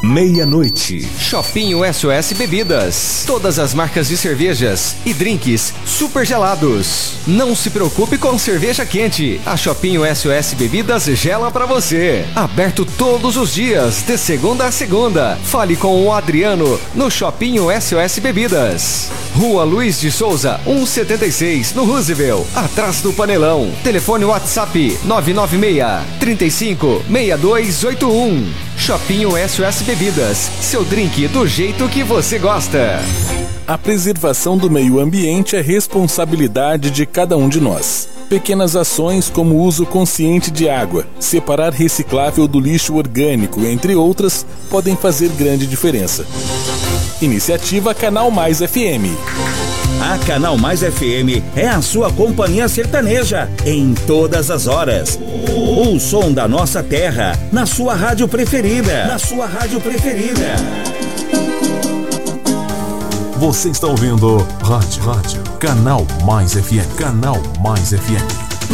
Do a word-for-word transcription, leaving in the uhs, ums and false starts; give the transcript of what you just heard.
Meia-noite. Shopping S O S Bebidas. Todas as marcas de cervejas e drinks super gelados. Não se preocupe com cerveja quente. A Shopping S O S Bebidas gela pra você. Aberto todos os dias, de segunda a segunda. Fale com o Adriano no Shopping S O S Bebidas. Rua Luiz de Souza, cento e setenta e seis, no Roosevelt, atrás do Panelão. Telefone WhatsApp nove nove seis, três cinco, seis dois oito um. Shopping S O S Bebidas, seu drink do jeito que você gosta. A preservação do meio ambiente é responsabilidade de cada um de nós. Pequenas ações como o uso consciente de água, separar reciclável do lixo orgânico, entre outras, podem fazer grande diferença. Iniciativa Canal Mais F M. A Canal Mais F M é a sua companhia sertaneja em todas as horas. O som da nossa terra na sua rádio preferida. Na sua rádio preferida. Você está ouvindo Rádio, Rádio, Canal Mais F M. Canal Mais F M.